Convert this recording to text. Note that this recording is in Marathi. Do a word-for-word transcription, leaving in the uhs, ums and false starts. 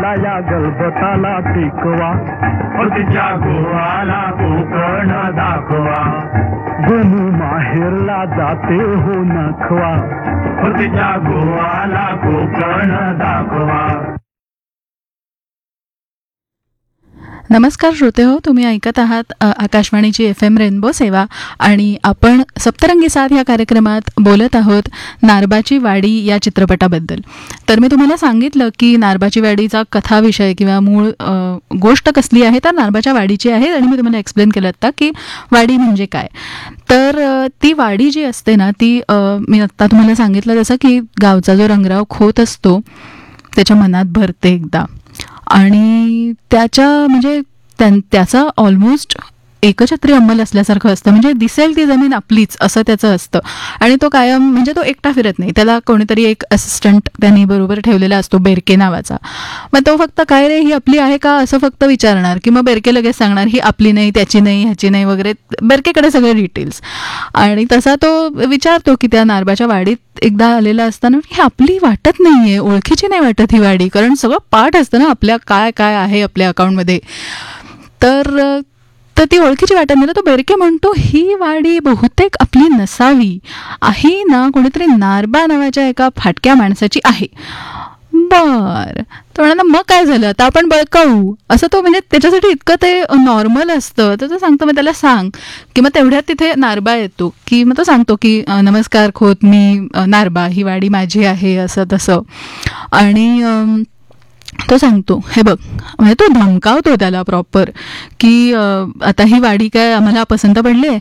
आला या गलबताला टिकवा, तिच्या गोवाला कोकण दाखवा. जणू माहेरला जाते हो नखवा, तिच्या गोवाला कोकण दाखवा. नमस्कार श्रोते हो, तुम्ही ऐकत आहात आकाशवाणीची एफ एम रेनबो सेवा आणि आपण सप्तरंगी साथ या कार्यक्रमात बोलत आहोत नारबाची वाडी या चित्रपटाबद्दल. तर मी तुम्हाला सांगितलं की नारबाची वाडीचा कथाविषय किंवा मूळ गोष्ट कसली आहे तर नारबाच्या वाडीची आहे आणि मी तुम्हाला एक्सप्लेन केलं होतं की वाडी म्हणजे काय. तर ती वाडी जी असते ना ती मी आत्ता तुम्हाला सांगितलं जसं की गावचा जो रंगराव खोत असतो त्याच्या मनात भरते एकदा आणि त्याच्या म्हणजे त्याचा ऑलमोस्ट एकछत्री अंमल असल्यासारखं असतं. म्हणजे दिसेल ती जमीन आपलीच असं त्याचं असतं आणि तो कायम म्हणजे तो एकटा फिरत नाही, त्याला कोणीतरी एक असिस्टंट त्यांनी बरोबर ठेवलेला असतो बेरके नावाचा. मग तो फक्त काय रे ही आपली आहे का असं फक्त विचारणार की मग बेरके लगेच सांगणार ही आपली नाही, त्याची नाही, ह्याची नाही वगैरे, बेरकेकडे सगळे डिटेल्स. आणि तसा तो विचारतो की त्या नारबाच्या वाडीत एकदा आलेला असताना ही आपली वाटत नाहीये, ओळखीची नाही वाटत ही वाडी, कारण सगळं पाठ असतं ना आपल्या काय काय आहे आपल्या अकाउंटमध्ये. तर तर ती ओळखीची वाटत नाही. तो बेरके म्हणतो ही वाडी बहुतेक आपली नसावी, ही ना कोणीतरी नारबा नावाच्या एका फाटक्या माणसाची आहे. बर, तो म्हणाला मग काय झालं आता आपण बळकावू असं. तो म्हणजे त्याच्यासाठी इतकं ते नॉर्मल असतं. तर तो सांगतो मग त्याला सांग की मग तेवढ्यात तिथे नारबा येतो की मग तो सांगतो की नमस्कार खोत, मी नारबा, ही वाडी माझी आहे असं तसं. आणि तो सांगतो हे बघ, म्हणजे तो धमकावतो त्याला प्रॉपर की आता ही वाडी काय आम्हाला पसंत पडली आहे,